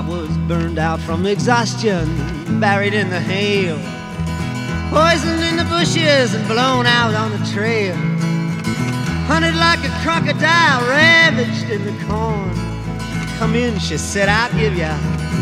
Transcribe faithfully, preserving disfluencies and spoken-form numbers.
was burned out from exhaustion, buried in the hail, poisoned in the bushes and blown out on the trail, hunted like a crocodile, ravaged in the corn. Come in, she said, I'll give ya